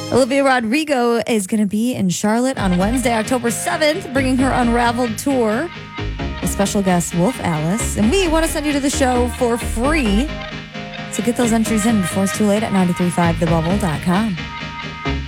Olivia Rodrigo is going to be in Charlotte on Wednesday, October 7th, bringing her Unraveled tour with special guest Wolf Alice. And we want to send you to the show for free. So get those entries in before it's too late at 935thebubble.com.